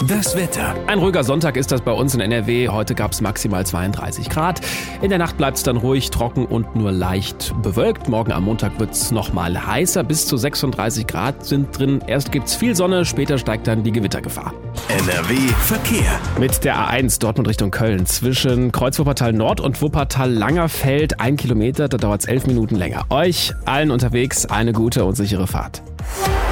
Das Wetter. Ein ruhiger Sonntag ist das bei uns in NRW. Heute gab es maximal 32 Grad. In der Nacht bleibt es dann ruhig, trocken und nur leicht bewölkt. Morgen am Montag wird es nochmal heißer. Bis zu 36 Grad sind drin. Erst gibt's viel Sonne, später steigt dann die Gewittergefahr. NRW Verkehr. Mit der A1 Dortmund Richtung Köln zwischen Kreuz-Wuppertal Nord und Wuppertal-Langerfeld 1 Kilometer, da dauert es 11 Minuten länger. Euch allen unterwegs eine gute und sichere Fahrt.